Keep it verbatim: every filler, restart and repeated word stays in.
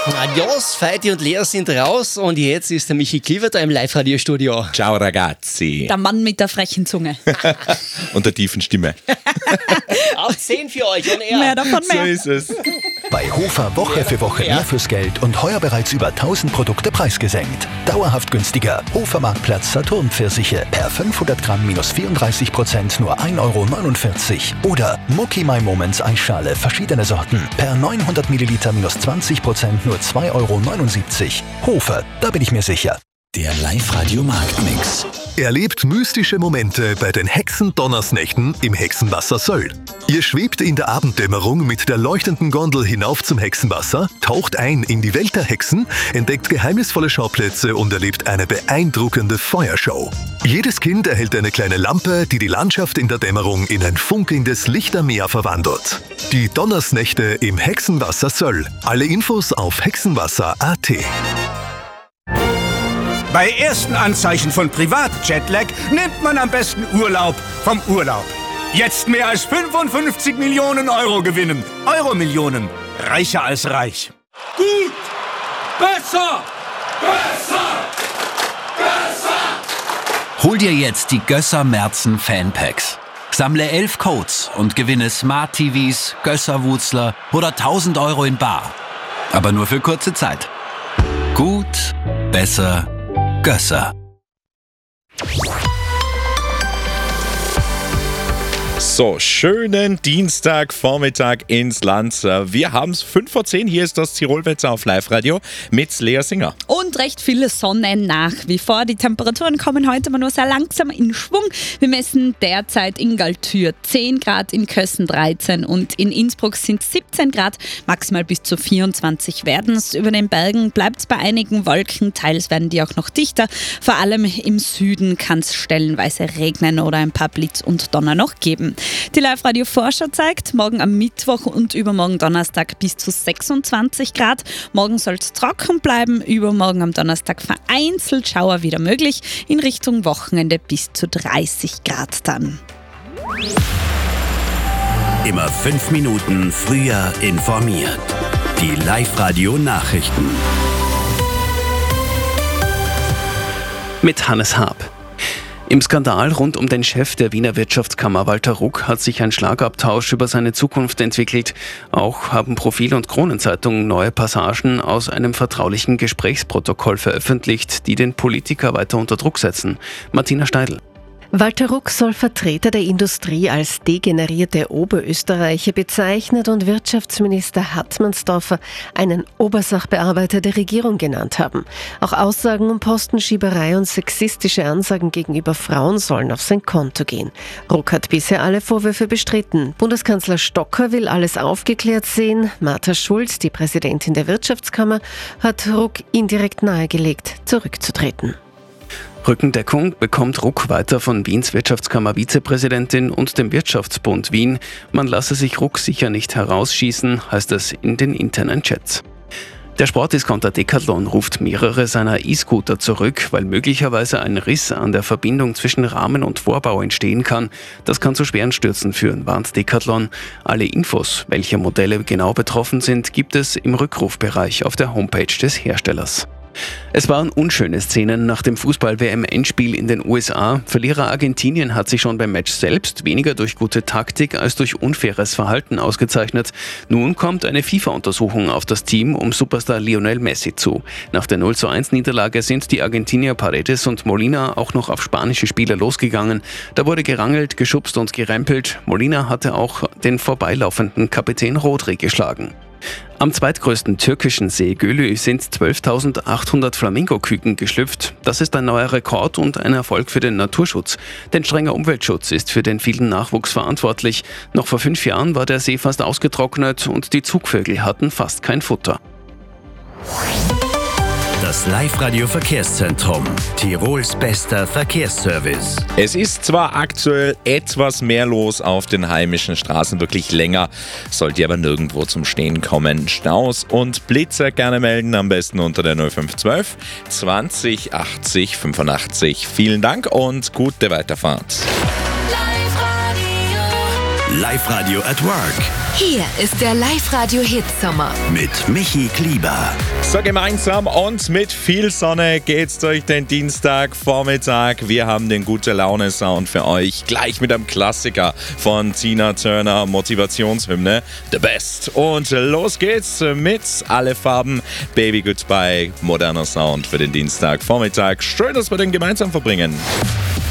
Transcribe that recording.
Adios, Feiti und Lea sind raus und jetzt ist der Michi Kliver da im Live-Radio-Studio. Ciao ragazzi. Der Mann mit der frechen Zunge. Und der tiefen Stimme. Auch zehn für euch und er. Mehr davon mehr. So ist es. Bei Hofer Woche für Woche mehr fürs Geld und heuer bereits über tausend Produkte preisgesenkt. Dauerhaft günstiger. Hofer Marktplatz Saturn-Pfirsiche per fünfhundert Gramm minus vierunddreißig Prozent nur ein Euro neunundvierzig. Oder Mucki My Moments Eisschale verschiedene Sorten per neunhundert Milliliter minus zwanzig Prozent nur zwei Euro neunundsiebzig. Hofer, da bin ich mir sicher. Der Live-Radio-Marktmix. Erlebt mystische Momente bei den Hexen-Donnersnächten im Hexenwasser Söll. Ihr schwebt in der Abenddämmerung mit der leuchtenden Gondel hinauf zum Hexenwasser, taucht ein in die Welt der Hexen, entdeckt geheimnisvolle Schauplätze und erlebt eine beeindruckende Feuershow. Jedes Kind erhält eine kleine Lampe, die die Landschaft in der Dämmerung in ein funkelndes Lichtermeer verwandelt. Die Donnersnächte im Hexenwasser Söll. Alle Infos auf hexenwasser punkt a t. Bei ersten Anzeichen von Privat-Jetlag nimmt man am besten Urlaub vom Urlaub. Jetzt mehr als fünfundfünfzig Millionen Euro gewinnen. Euro-Millionen. Reicher als reich. Gut! Besser! Besser! Besser! Hol dir jetzt die Gösser Merzen Fanpacks. Sammle elf Codes und gewinne Smart T Vs, Gösser-Wutzler oder tausend Euro in bar. Aber nur für kurze Zeit. Gut, besser, Gösser. So, schönen Dienstagvormittag ins Land. Wir haben es fünf vor zehn. Hier ist das Tirolwetter auf Live-Radio mit Lea Singer. Und recht viel Sonne nach wie vor. Die Temperaturen kommen heute aber nur sehr langsam in Schwung. Wir messen derzeit in Galtür zehn Grad, in Kössen dreizehn und in Innsbruck sind siebzehn Grad. Maximal bis zu vierundzwanzig werden es. Über den Bergen bleibt es bei einigen Wolken. Teils werden die auch noch dichter. Vor allem im Süden kann es stellenweise regnen oder ein paar Blitz und Donner noch geben. Die Live-Radio-Vorschau zeigt, morgen am Mittwoch und übermorgen Donnerstag bis zu sechsundzwanzig Grad. Morgen soll es trocken bleiben, übermorgen am Donnerstag vereinzelt Schauer wieder möglich, in Richtung Wochenende bis zu dreißig Grad dann. Immer fünf Minuten früher informiert. Die Live-Radio-Nachrichten. Mit Hannes Haab. Im Skandal rund um den Chef der Wiener Wirtschaftskammer Walter Ruck hat sich ein Schlagabtausch über seine Zukunft entwickelt. Auch haben Profil und Kronenzeitung neue Passagen aus einem vertraulichen Gesprächsprotokoll veröffentlicht, die den Politiker weiter unter Druck setzen. Martina Steidl. Walter Ruck soll Vertreter der Industrie als degenerierte Oberösterreicher bezeichnet und Wirtschaftsminister Hartmannsdorfer einen Obersachbearbeiter der Regierung genannt haben. Auch Aussagen um Postenschieberei und sexistische Ansagen gegenüber Frauen sollen auf sein Konto gehen. Ruck hat bisher alle Vorwürfe bestritten. Bundeskanzler Stocker will alles aufgeklärt sehen. Martha Schulz, die Präsidentin der Wirtschaftskammer, hat Ruck indirekt nahegelegt, zurückzutreten. Rückendeckung bekommt Ruck weiter von Wiens Wirtschaftskammer-Vizepräsidentin und dem Wirtschaftsbund Wien. Man lasse sich Ruck sicher nicht herausschießen, heißt es in den internen Chats. Der Sportdiscounter Decathlon ruft mehrere seiner E-Scooter zurück, weil möglicherweise ein Riss an der Verbindung zwischen Rahmen und Vorbau entstehen kann. Das kann zu schweren Stürzen führen, warnt Decathlon. Alle Infos, welche Modelle genau betroffen sind, gibt es im Rückrufbereich auf der Homepage des Herstellers. Es waren unschöne Szenen nach dem Fußball-W M-Endspiel in den U S A. Verlierer Argentinien hat sich schon beim Match selbst weniger durch gute Taktik als durch unfaires Verhalten ausgezeichnet. Nun kommt eine FIFA-Untersuchung auf das Team um Superstar Lionel Messi zu. Nach der null zu eins Niederlage sind die Argentinier Paredes und Molina auch noch auf spanische Spieler losgegangen. Da wurde gerangelt, geschubst und gerempelt. Molina hatte auch den vorbeilaufenden Kapitän Rodri geschlagen. Am zweitgrößten türkischen See Gölü sind zwölftausendachthundert Flamingoküken geschlüpft. Das ist ein neuer Rekord und ein Erfolg für den Naturschutz. Denn strenger Umweltschutz ist für den vielen Nachwuchs verantwortlich. Noch vor fünf Jahren war der See fast ausgetrocknet und die Zugvögel hatten fast kein Futter. Das Live-Radio-Verkehrszentrum. Tirols bester Verkehrsservice. Es ist zwar aktuell etwas mehr los auf den heimischen Straßen, wirklich länger, sollte aber nirgendwo zum Stehen kommen. Staus und Blitzer gerne melden, am besten unter der null fünf zwölf zwanzig achtzig fünfundachtzig. Vielen Dank und gute Weiterfahrt. Live-Radio at Work Hier ist der Live-Radio-Hit-Sommer mit Michi Klieber. So gemeinsam und mit viel Sonne geht's durch den Dienstagvormittag. Wir haben den Gute-Laune-Sound für euch. Gleich mit einem Klassiker von Tina Turner, Motivationshymne, The Best. Und los geht's mit Alle Farben, Baby Goodbye, moderner Sound für den Dienstagvormittag. Schön, dass wir den gemeinsam verbringen.